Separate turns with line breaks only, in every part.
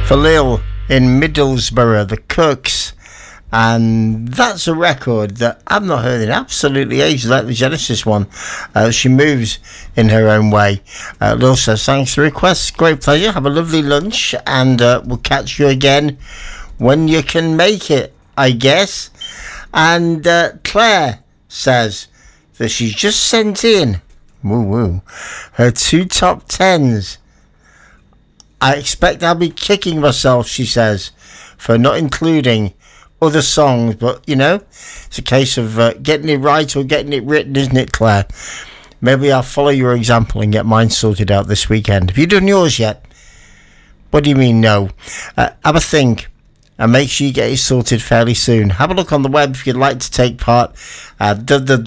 For Lil in Middlesbrough, the Cooks. And that's a record that I've not heard in absolutely ages, like the Genesis one. She moves in her own way. Lil says, thanks for the request. Great pleasure. Have a lovely lunch. And we'll catch you again when you can make it, I guess. And Claire says that she's just sent in her 2 top 10s. I expect I'll be kicking myself, she says, for not including other songs, but you know, it's a case of getting it right or getting it written, isn't it, Claire? Maybe I'll follow your example and get mine sorted out this weekend. Have you done yours yet? What do you mean no? Have a think and make sure you get it sorted fairly soon. Have a look on the web if you'd like to take part at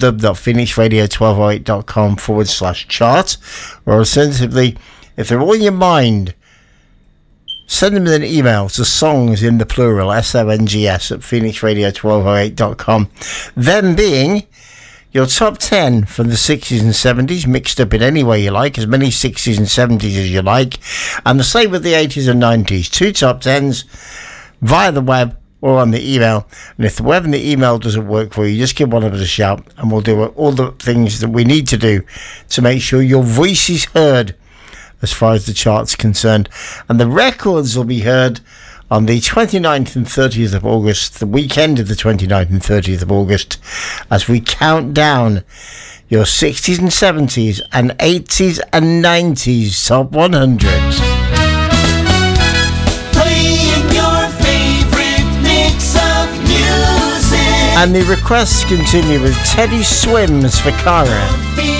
www.phoenixradio1208.com/chart, or alternatively, if they're all in your mind, send them an email to songs in the plural, SONGS, at phoenixradio1208.com. Them being your top 10 from the 60s and 70s, mixed up in any way you like, as many 60s and 70s as you like. And the same with the 80s and 90s. 2 top 10s via the web or on the email. And if the web and the email doesn't work for you, just give one of us a shout and we'll do all the things that we need to do to make sure your voice is heard as far as the chart's concerned. And the records will be heard on the 29th and 30th of August, the weekend of the 29th and 30th of August, as we count down your 60s and 70s and 80s and 90s top 100s.
Playing your favorite mix of music.
And the requests continue with Teddy Swims for Cara.